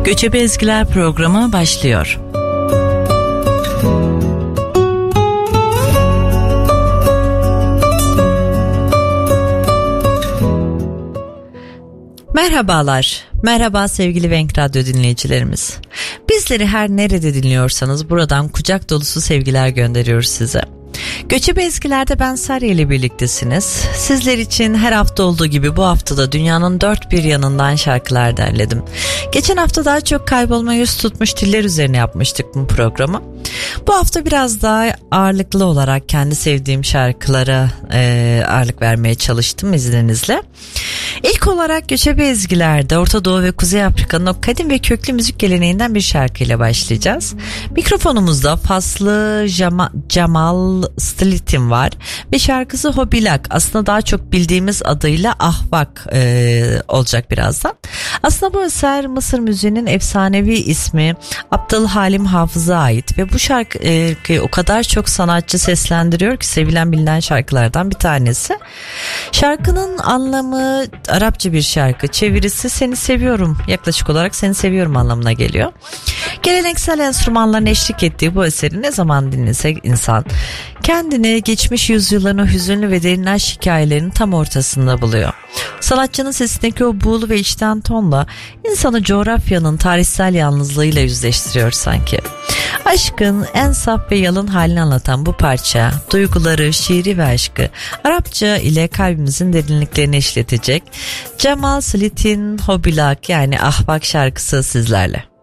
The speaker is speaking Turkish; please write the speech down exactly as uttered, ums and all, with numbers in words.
Göçebe Ezgiler programı başlıyor. Merhabalar, merhaba sevgili Venk Radyo dinleyicilerimiz. Bizleri her nerede dinliyorsanız buradan kucak dolusu sevgiler gönderiyoruz size. Göçebe Ezgiler'de ben Sarya ile birliktesiniz. Sizler için her hafta olduğu gibi bu haftada dünyanın dört bir yanından şarkılar derledim. Geçen hafta daha çok kaybolma yüz tutmuş diller üzerine yapmıştık bu programı. Bu hafta biraz daha ağırlıklı olarak kendi sevdiğim şarkılara e, ağırlık vermeye çalıştım izninizle. İlk olarak Göçebe Ezgiler'de Orta Doğu ve Kuzey Afrika'nın o kadim ve köklü müzik geleneğinden bir şarkıyla başlayacağız. Mikrofonumuzda Faslı Jama, Cemal Stilit'in var ve şarkısı Hobilak, aslında daha çok bildiğimiz adıyla Ahvak e, olacak birazdan. Aslında bu eser Mısır müziğinin efsanevi ismi Abdülhalim Hafız'a ait ve bu şarkı e, o kadar çok sanatçı seslendiriyor ki sevilen bilinen şarkılardan bir tanesi. Şarkının anlamı Arapça bir şarkı, çevirisi seni seviyorum, yaklaşık olarak seni seviyorum anlamına geliyor. Geleneksel enstrümanların eşlik ettiği bu eseri ne zaman dinlese insan kendini geçmiş yüzyılların o hüzünlü ve derin aşk hikayelerinin tam ortasında buluyor. Sanatçının sesindeki o buğulu ve içten tonla insanı coğrafyanın tarihsel yalnızlığıyla yüzleştiriyor sanki. Aşkın en saf ve yalın halini anlatan bu parça, duyguları, şiiri ve aşkı Arapça ile kalbimizin derinliklerini işletecek. Cemal Stilit'in Hobilak yani Ahvak şarkısı sizlerle.